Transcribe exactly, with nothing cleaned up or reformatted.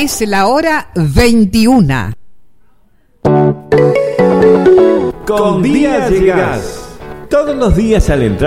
Es la hora veintiuna. Con Díaz llegás. Todos los días al entrar